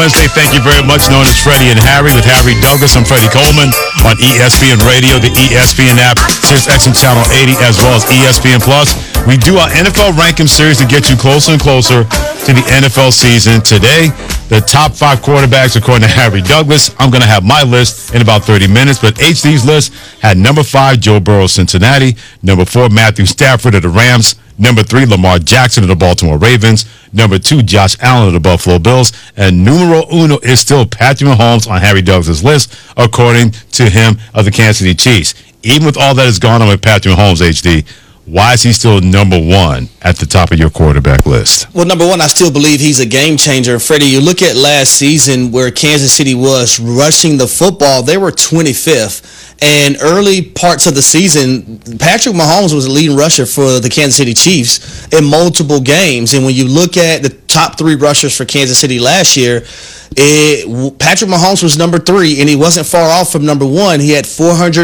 Wednesday, thank you very much. Known as Freddie and Harry with Harry Douglas. I'm Freddie Coleman on ESPN Radio, the ESPN app, SiriusXM Channel 80, as well as ESPN Plus. We do our NFL ranking series to get you closer and closer to the NFL season. Today, the top 5 quarterbacks according to Harry Douglas. I'm going to have my list in about 30 minutes, but HD's list had number 5, Joe Burrow, Cincinnati. Number 4, Matthew Stafford of the Rams. Number 3, Lamar Jackson of the Baltimore Ravens. Number 2, Josh Allen of the Buffalo Bills. And numero uno is still Patrick Mahomes on Harry Douglas' list, according to him, of the Kansas City Chiefs. Even with all that has gone on with Patrick Mahomes, HD, why is he still number 1 at the top of your quarterback list? Well, number 1, I still believe he's a game changer. Freddie, you look at last season where Kansas City was rushing the football, they were 25th. And early parts of the season, Patrick Mahomes was the leading rusher for the Kansas City Chiefs in multiple games. And when you look at the top 3 rushers for Kansas City last year, Patrick Mahomes was number 3, and he wasn't far off from number 1. He had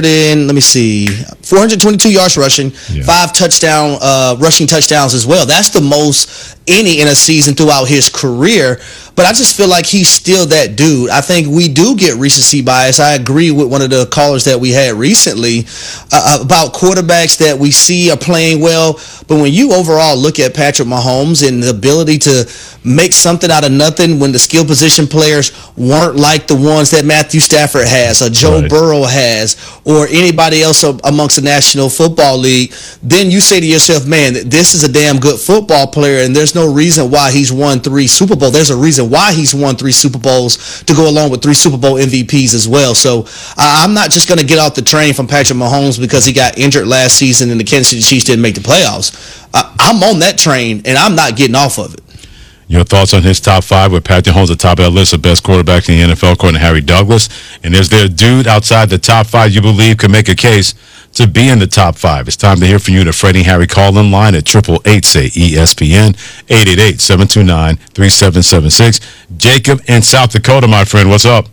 422 yards rushing, 5 rushing touchdowns as well. That's the most any in a season throughout his career. But I just feel like he's still that dude. I think we do get recency bias. I agree with one of the callers that we had recently about quarterbacks that we see are playing well. But when you overall look at Patrick Mahomes and the ability to make something out of nothing when the skill position players weren't like the ones that Matthew Stafford has or Joe Burrow has or anybody else amongst the National Football League, then you say to yourself, man, this is a damn good football player, and there's no reason why he's won 3 Super Bowls. There's a reason why he's won 3 Super Bowls to go along with 3 Super Bowl MVPs as well. So I'm not just going to get off the train from Patrick Mahomes because he got injured last season and the Kansas City Chiefs didn't make the playoffs. I'm on that train, and I'm not getting off of it. Your thoughts on his top 5 with Patrick Mahomes at the top of that list of best quarterbacks in the NFL according to Harry Douglas? And is there a dude outside the top 5 you believe could make a case to be in the top 5? It's time to hear from you. The Freddie and Harry call-in line at 888-SAY-ESPN, 888-729-3776. Jacob in South Dakota, my friend, what's up?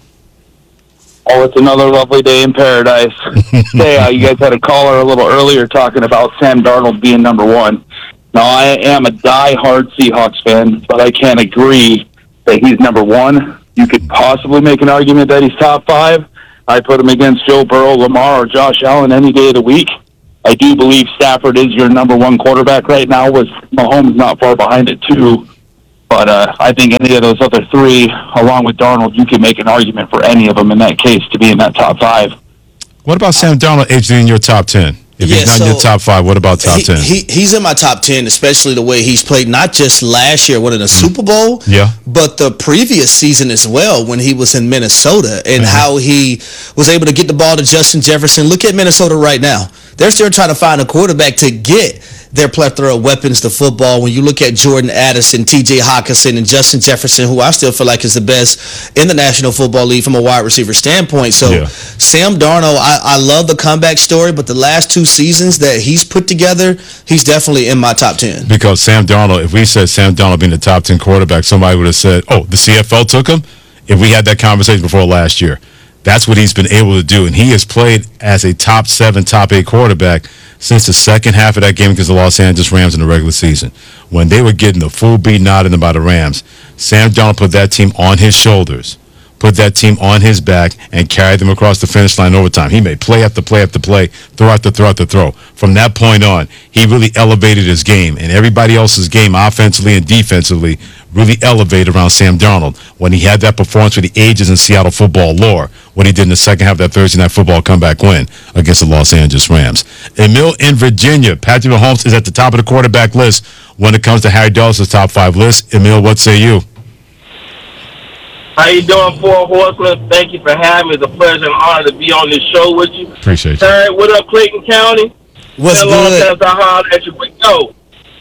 Oh, it's another lovely day in paradise. Hey, you guys had a caller a little earlier talking about Sam Darnold being number 1. Now, I am a die-hard Seahawks fan, but I can't agree that he's number 1. You could possibly make an argument that he's top 5. I put him against Joe Burrow, Lamar, or Josh Allen any day of the week. I do believe Stafford is your number 1 quarterback right now, with Mahomes not far behind it, too. But I think any of those other 3, along with Darnold, you can make an argument for any of them in that case to be in that top 5. What about Sam Darnold, HD, in your top 10? If he's not in your top 5, what about top 10? He's in my top 10, especially the way he's played, not just last year winning a Super Bowl, but the previous season as well when he was in Minnesota and how he was able to get the ball to Justin Jefferson. Look at Minnesota right now. They're still trying to find a quarterback to get their plethora of weapons to football. When you look at Jordan Addison, T.J. Hockenson, and Justin Jefferson, who I still feel like is the best in the National Football League from a wide receiver standpoint. So Sam Darnold, I love the comeback story, but the last 2 seasons that he's put together, he's definitely in my top 10. Because Sam Darnold, if we said Sam Darnold being the top 10 quarterback, somebody would have said, oh, the CFL took him? If we had that conversation before last year. That's what he's been able to do, and he has played as a top 7, top 8 quarterback since the second half of that game against the Los Angeles Rams in the regular season. When they were getting the full beating out of them by the Rams, Sam Darnold put that team on his shoulders, put that team on his back, and carried them across the finish line overtime. He made play after play after play, throw after throw after throw. From that point on, he really elevated his game, and everybody else's game offensively and defensively really elevated around Sam Darnold when he had that performance for the ages in Seattle football lore, what he did in the second half of that Thursday night football comeback win against the Los Angeles Rams. Emil in Virginia. Patrick Mahomes is at the top of the quarterback list when it comes to Harry Douglas' top 5 list. Emil, what say you? How you doing, Four Horsemen? Thank you for having me. It's a pleasure and honor to be on this show with you. Appreciate you. All right, what up, Clayton County? What's good? I hollered at you. But no,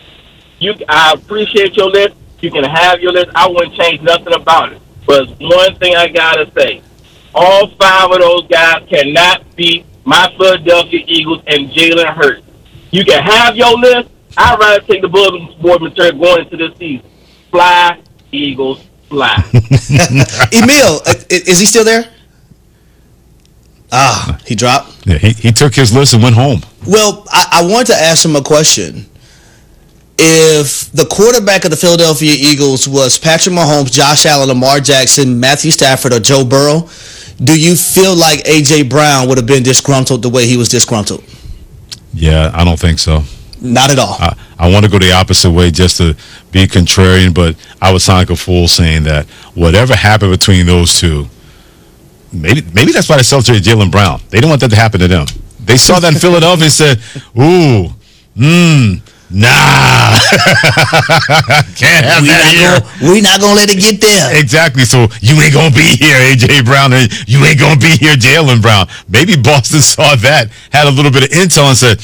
I appreciate your list. You can have your list. I wouldn't change nothing about it. But one thing I got to say, all 5 of those guys cannot beat my Philadelphia Eagles and Jalen Hurts. You can have your list. I'd rather take the bulletin board material going into this season. Fly, Eagles, fly. Emil, is he still there? He dropped? Yeah, he took his list and went home. Well, I wanted to ask him a question. if the quarterback of the Philadelphia Eagles was Patrick Mahomes, Josh Allen, Lamar Jackson, Matthew Stafford, or Joe Burrow, do you feel like A.J. Brown would have been disgruntled the way he was disgruntled? Yeah, I don't think so. Not at all. I want to go the opposite way just to be contrarian, but I would sound like a fool saying that whatever happened between those two, maybe that's why they celebrated Jaylen Brown. They didn't want that to happen to them. They saw that in Philadelphia and said, ooh, nah. Can't have that here. We're not going to let it get there. Exactly. So you ain't going to be here, A.J. Brown, and you ain't going to be here, Jaylen Brown. Maybe Boston saw that, had a little bit of intel and said,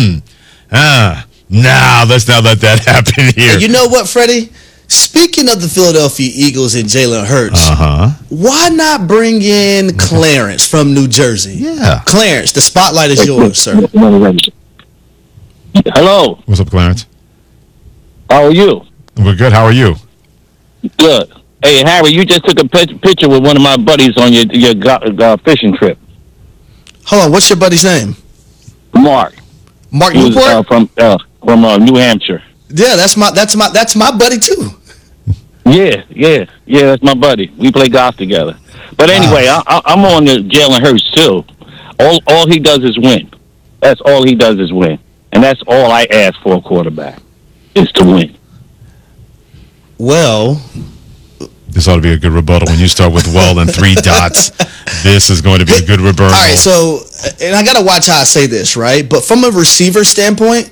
nah, let's not let that happen here. And you know what, Freddie? Speaking of the Philadelphia Eagles and Jalen Hurts, why not bring in Clarence from New Jersey? Yeah. Clarence, the spotlight is yours, sir. Hello. What's up, Clarence? How are you? We're good. How are you? Good. Hey, Harry, you just took a picture with one of my buddies on your fishing trip. Hold on, what's your buddy's name? Mark. Mark He was, Newport? from New Hampshire. Yeah, that's my buddy too. Yeah, that's my buddy. We play golf together. But anyway, I'm on the Jalen Hurts too. All he does is win. That's all he does is win. And that's all I ask for a quarterback, is to win. Well, this ought to be a good rebuttal when you start with well and 3 dots. This is going to be a good rebuttal. All right, so, and I got to watch how I say this, right? But from a receiver standpoint,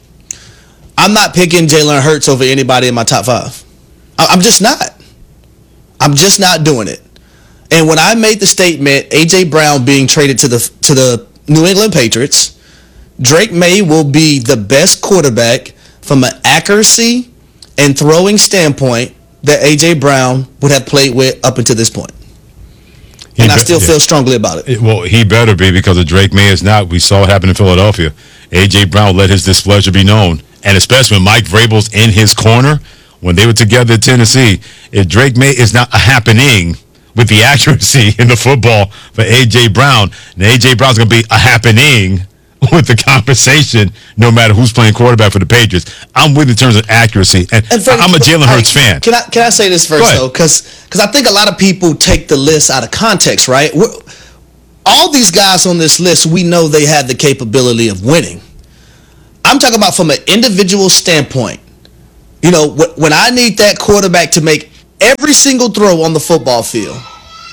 I'm not picking Jalen Hurts over anybody in my top 5. I'm just not. I'm just not doing it. And when I made the statement, A.J. Brown being traded to the New England Patriots, Drake May will be the best quarterback from an accuracy and throwing standpoint that A.J. Brown would have played with up until this point. And I still feel strongly about it. Well, he better be, because if Drake May is not, we saw it happen in Philadelphia. A.J. Brown let his displeasure be known. And especially when Mike Vrabel's in his corner, when they were together at Tennessee, if Drake May is not a happening with the accuracy in the football for A.J. Brown, and A.J. Brown's going to be a happening with the conversation, no matter who's playing quarterback for the Patriots. I'm with in terms of accuracy, and Freddie, I'm a Jalen Hurts fan. Can I say this first, though? Because I think a lot of people take the list out of context, right? All these guys on this list, we know they have the capability of winning. I'm talking about from an individual standpoint. You know, when I need that quarterback to make every single throw on the football field,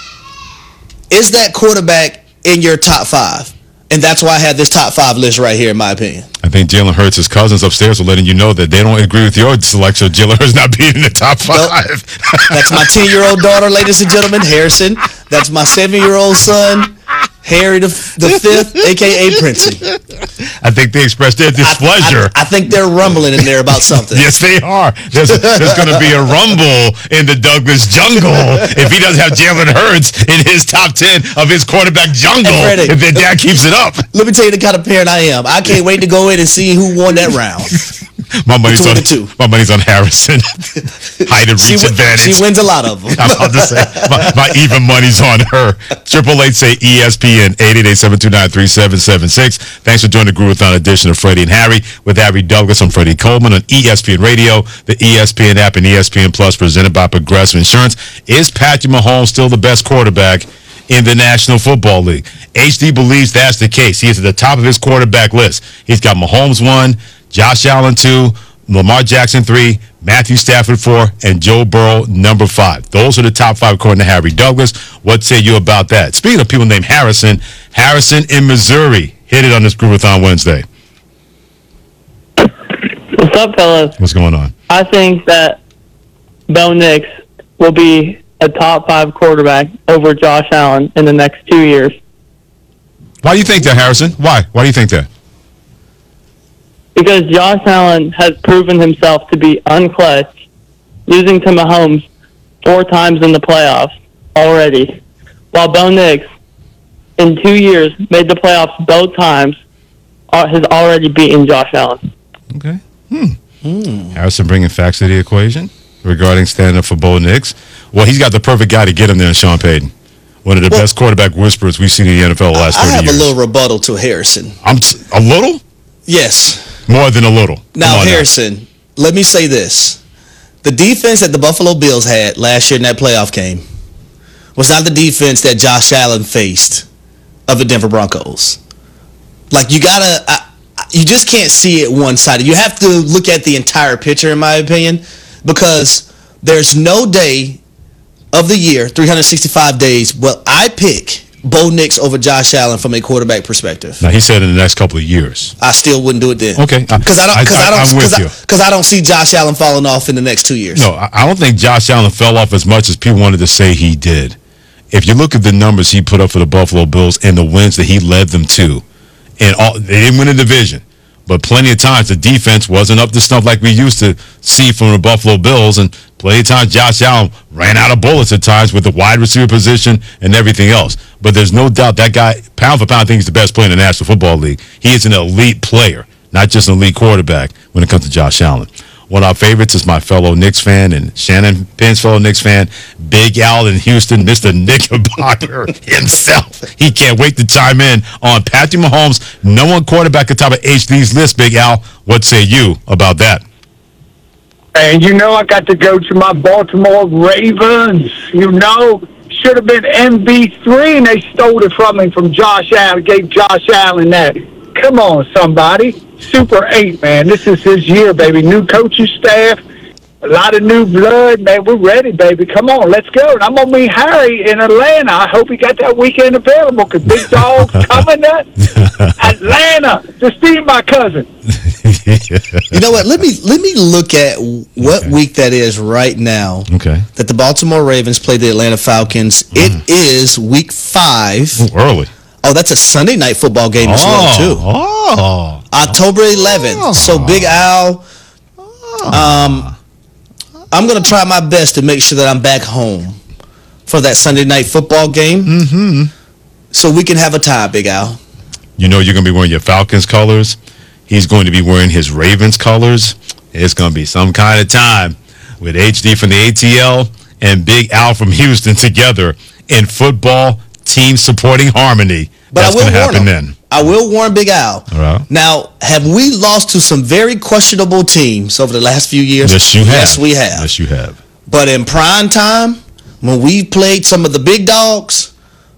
is that quarterback in your top 5? And that's why I have this top 5 list right here, in my opinion. I think Jalen Hurts' cousins upstairs are letting you know that they don't agree with your selection of Jalen Hurts not being in the top 5. Nope. That's my 10-year-old daughter, ladies and gentlemen, Harrison. That's my 7-year-old son, Harry the Fifth, a.k.a. Princey. I think they expressed their displeasure. I think they're rumbling in there about something. Yes, they are. There's going to be a rumble in the Douglas jungle if he doesn't have Jalen Hurts in his top 10 of his quarterback jungle, Freddie, if their dad keeps it up. Let me tell you the kind of parent I am. I can't wait to go in and see who won that round. My money's on Harrison. Height and reach advantage. She wins a lot of them. I'm about to say, my even money's on her. 888 say ESPN, 888-729-3776. Thanks for joining the Groovathon edition of Freddie and Harry with Harry Douglas. I'm Freddie Coleman on ESPN Radio, the ESPN app, and ESPN Plus, presented by Progressive Insurance. Is Patrick Mahomes still the best quarterback in the National Football League? HD believes that's the case. He is at the top of his quarterback list. He's got Mahomes 1, Josh Allen 2, Lamar Jackson 3, Matthew Stafford 4, and Joe Burrow number 5. Those are the top 5 according to Harry Douglas. What say you about that? Speaking of people named Harrison in Missouri hit it on this Groovathon Wednesday. What's up, fellas? What's going on? I think that Bo Nix will be a top 5 quarterback over Josh Allen in the next 2 years. Why do you think that, Harrison? Why? Why do you think that? Because Josh Allen has proven himself to be unclutch, losing to Mahomes 4 times in the playoffs already, while Bo Nix, in 2 years, made the playoffs both times, has already beaten Josh Allen. Okay. Harrison bringing facts to the equation regarding standing up for Bo Nix. Well, he's got the perfect guy to get him there, Sean Payton. One of the best quarterback whisperers we've seen in the NFL the last 30 years. I have a little rebuttal to Harrison. A little? Yes. More than a little. Now, Harrison, let me say this. The defense that the Buffalo Bills had last year in that playoff game was not the defense that Josh Allen faced of the Denver Broncos. Like, you just can't see it one-sided. You have to look at the entire picture, in my opinion, because there's no day of the year, 365 days, well, I pick Bo Nix over Josh Allen from a quarterback perspective. Now, he said in the next couple of years. I still wouldn't do it then. Okay. Because I don't see Josh Allen falling off in the next 2 years. No, I don't think Josh Allen fell off as much as people wanted to say he did. If you look at the numbers he put up for the Buffalo Bills and the wins that he led them to, and they didn't win a division, but plenty of times the defense wasn't up to snuff like we used to see from the Buffalo Bills, and plenty of times Josh Allen ran out of bullets at times with the wide receiver position and everything else. But there's no doubt that guy, pound for pound, I think he's the best player in the National Football League. He is an elite player, not just an elite quarterback when it comes to Josh Allen. One of our favorites is my fellow Knicks fan and Shannon Penn's fellow Knicks fan, Big Al in Houston, Mr. Knickerbocker himself. He can't wait to chime in on Patrick Mahomes, no one quarterback at the top of HD's list, Big Al. What say you about that? And I got to go to my Baltimore Ravens. Should have been MB3, and they stole it from him from Josh Allen, gave Josh Allen that. Come on, somebody. Super 8, man. This is his year, baby. New coaching staff, a lot of new blood, man. We're ready, baby. Come on, let's go. And I'm going to meet Harry in Atlanta. I hope he got that weekend available because Big Dog's coming to Atlanta to see my cousin. You know what? Let me look at what week that is right now. Okay. That the Baltimore Ravens play the Atlanta Falcons. It is week 5. Ooh, early. Oh, that's a Sunday night football game as well, too. Oh. October 11th. So, Big Al, I'm going to try my best to make sure that I'm back home for that Sunday night football game. Mm-hmm. So we can have a tie, Big Al. You're going to be wearing your Falcons colors. He's going to be wearing his Ravens colors. It's going to be some kind of time with HD from the ATL and Big Al from Houston together in football team supporting harmony. But That's going to happen then. I will warn Big Al. All right. Now, have we lost to some very questionable teams over the last few years? Yes, you have. Yes, we have. Yes, you have. But in prime time, when we played some of the big dogs,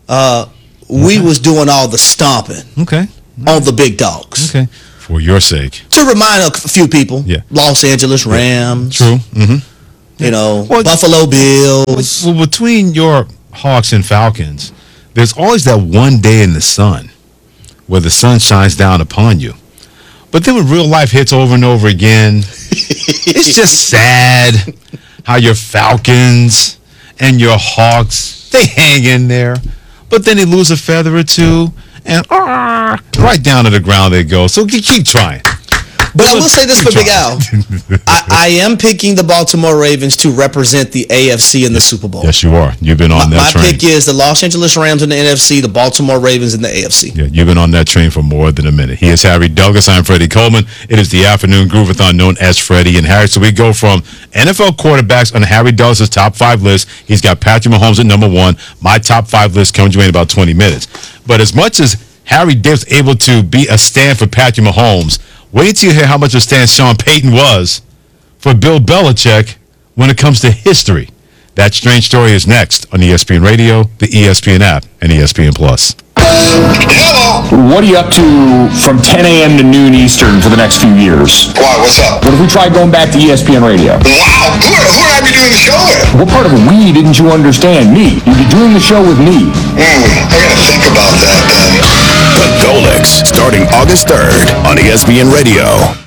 we was doing all the stomping on the big dogs. Okay. For your sake. To remind a few people, Los Angeles Rams. True. Mm-hmm. Buffalo Bills. Well, between your Hawks and Falcons, there's always that one day in the sun where the sun shines down upon you. But then when real life hits over and over again, it's just sad how your Falcons and your Hawks, they hang in there. But then they lose a feather or two, and right down to the ground they go. So keep trying. But I will say this for Big Al. I am picking the Baltimore Ravens to represent the AFC in the Super Bowl. Yes, you are. You've been on that train. My pick is the Los Angeles Rams in the NFC, the Baltimore Ravens in the AFC. Yeah, you've been on that train for more than a minute. He is Harry Douglas. I'm Freddie Coleman. It is the afternoon Groovathon known as Freddie and Harry. So we go from NFL quarterbacks on Harry Douglas' top 5 list. He's got Patrick Mahomes at number 1. My top 5 list comes to you in about 20 minutes. But as much as Harry Dibb's able to be a stand for Patrick Mahomes, wait till you hear how much of a stand Sean Payton was for Bill Belichick when it comes to history. That strange story is next on ESPN Radio, the ESPN app, and ESPN Plus. What are you up to from 10 a.m. to noon Eastern for the next few years? Why, what's up? What if we tried going back to ESPN Radio? Wow, who would I be doing the show with? What part of we didn't you understand? Me. You'd be doing the show with me. I gotta think about that, man. The Golix, starting August 3rd on ESPN Radio.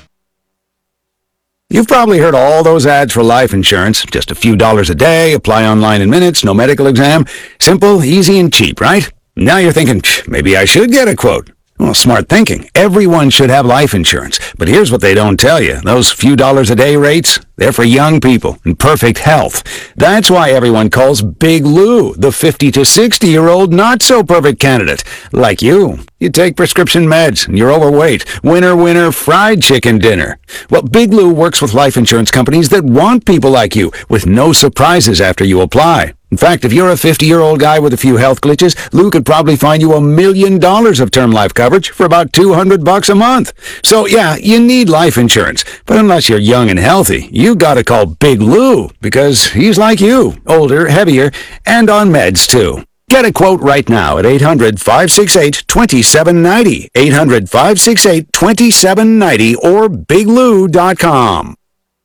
You've probably heard all those ads for life insurance. Just a few dollars a day, apply online in minutes, no medical exam. Simple, easy, and cheap, right? Now you're thinking, maybe I should get a quote. Well, smart thinking. Everyone should have life insurance. But here's what they don't tell you. Those few dollars a day rates, They're for young people in perfect health. That's why everyone calls Big Lou the 50 to 60-year-old not-so-perfect candidate. Like you. You take prescription meds and you're overweight. Winner, winner, fried chicken dinner. Well, Big Lou works with life insurance companies that want people like you with no surprises after you apply. In fact, if you're a 50-year-old guy with a few health glitches, Lou could probably find you $1 million of term life coverage for about $200 a month. So yeah, you need life insurance. But unless you're young and healthy, you gotta call Big Lou because he's like you, older, heavier, and on meds too. Get a quote right now at 800-568-2790, 800-568-2790, or biglou.com.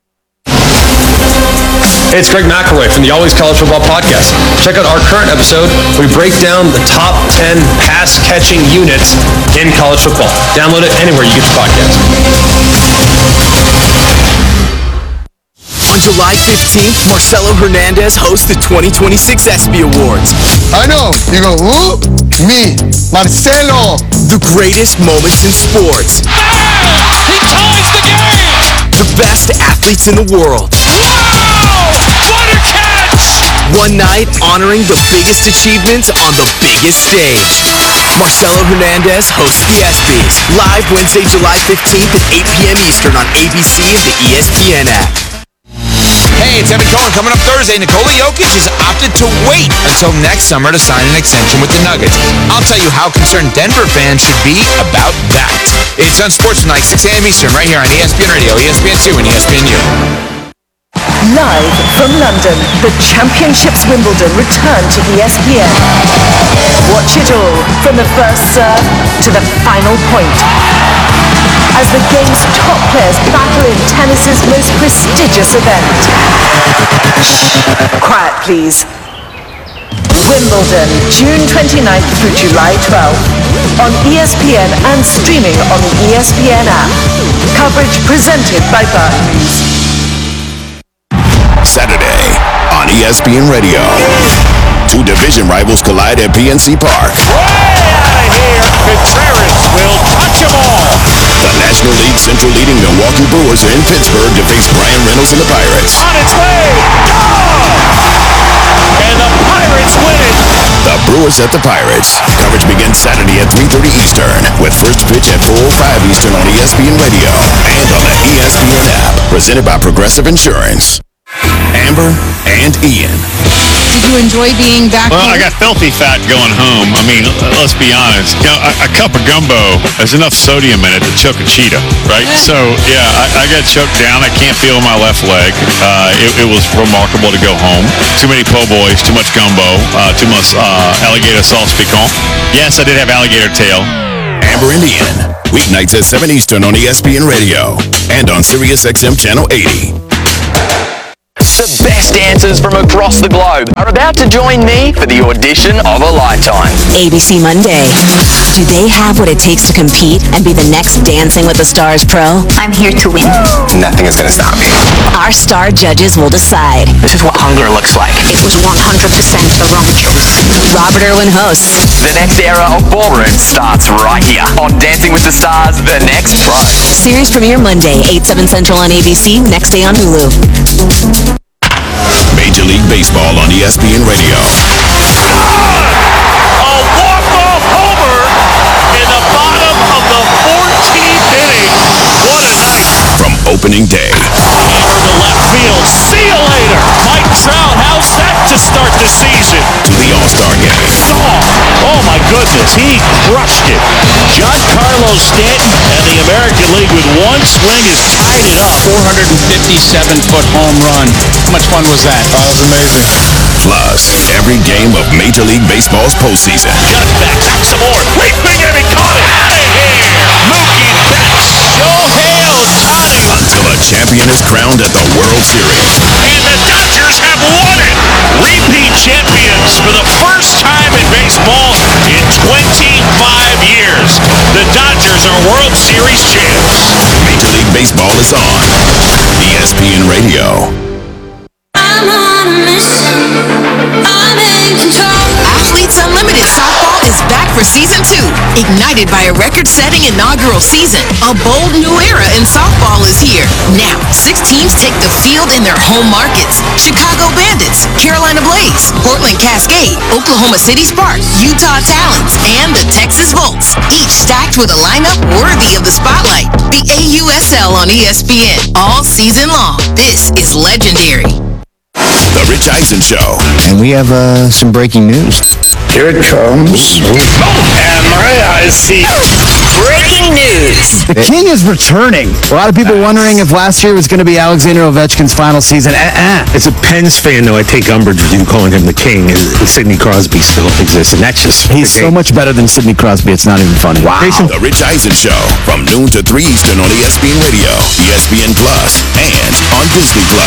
Hey, it's Greg McElroy from the Always College Football Podcast. Check out our current episode. We break down the top 10 pass-catching units in college football. Download it anywhere you get your podcast. On July 15th, Marcelo Hernandez hosts the 2026 ESPY Awards. I know. You go, who? Me, Marcelo. The greatest moments in sports. He ties the game! The best athletes in the world. Wow! What a catch! One night honoring the biggest achievements on the biggest stage. Marcelo Hernandez hosts the ESPYs. Live Wednesday, July 15th at 8 p.m. Eastern on ABC and the ESPN app. Hey, it's Evan Cohen. Coming up Thursday, Nikola Jokic has opted to wait until next summer to sign an extension with the Nuggets. I'll tell you how concerned Denver fans should be about that. It's on Sports Tonight, 6 a.m. Eastern, right here on ESPN Radio, ESPN2, and ESPNU. Live from London, the Championships Wimbledon return to ESPN. Watch it all, from the first serve to the final point, as the game's top players battle in tennis's most prestigious event. Shh, quiet please. Wimbledon, June 29th through July 12th, on ESPN and streaming on the ESPN app. Coverage presented by Barclays. Saturday on ESPN Radio. Two division rivals collide at PNC Park. Way out of here. Contreras will touch them all. The National League Central leading Milwaukee Brewers are in Pittsburgh to face Brian Reynolds and the Pirates. On its way. And the Pirates win it. The Brewers at the Pirates. Coverage begins Saturday at 3:30 Eastern with first pitch at 4:05 Eastern on ESPN Radio and on the ESPN app. Presented by Progressive Insurance. Amber and Ian. Did you enjoy being back Well, home? I got filthy fat going home. I mean, let's be honest. You know, a cup of gumbo has enough sodium in it to choke a cheetah, right? So, yeah, I got choked down. I can't feel my left leg. It was remarkable to go home. Too many po' boys, too much gumbo, too much alligator sauce piquant. Yes, I did have alligator tail. Amber and Ian. Weeknights at 7 Eastern on ESPN Radio and on SiriusXM Channel 80. The best dancers from across the globe are about to join me for the audition of a lifetime. ABC Monday. Do they have what it takes to compete and be the next Dancing with the Stars pro? I'm here to win. Nothing is going to stop me. Our star judges will decide. This is what hunger looks like. It was 100% the wrong choice. Robert Irwin hosts. The next era of ballroom starts right here on Dancing with the Stars, The Next Pro. Series premiere Monday, 8/7 Central on ABC, next day on Hulu. Major League Baseball on ESPN Radio. A walk-off homer in the bottom of the 14th inning. What a night. From opening day. Hammer to left field. See you later. Mike Trout, how's that to start the season? To the All-Star game. Oh my goodness, he crushed it. Giancarlo Stanton and the American League with one swing has tied it up. 457-foot home run. How much fun was that? That was amazing. Plus, every game of Major League Baseball's postseason. Got back some more. Leaping and he caught it. Out of here. Mookie Betts. Shohei Ohtani. Until a champion is crowned at the World Series. And the Dodgers have won it. Repeat champions for the first time in baseball in 25 years. The Dodgers are World Series champs. Major League Baseball is on ESPN Radio. I'm on a mission. I'm in control. Athletes Unlimited Softball is back for Season 2. Ignited by a record-setting inaugural season, a bold new era in softball is here. Now, 6 teams take the field in their home markets. Chicago Bandits, Carolina Blaze, Portland Cascade, Oklahoma City Sparks, Utah Talons, and the Texas Volts. Each stacked with a lineup worthy of the spotlight. The AUSL on ESPN all season long. This is legendary. The Rich Eisen Show. And we have some breaking news. Here it comes. And my eyes see. Breaking news. The King is returning. A lot of people wondering if last year was going to be Alexander Ovechkin's final season. As a Pens fan, though, I take umbrage with you calling him the King. Sidney Crosby still exists, and that's just... He's so much better than Sidney Crosby, it's not even funny. Wow. The Rich Eisen Show from noon to 3 Eastern on ESPN Radio, ESPN Plus, and on Disney Plus.